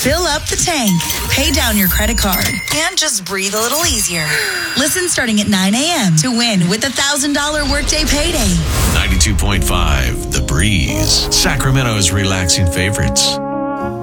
Fill up the tank, pay down your credit card, and just breathe a little easier. Listen starting at 9 a.m. to win with $1,000 workday payday. 92.5 The Breeze, Sacramento's relaxing favorites.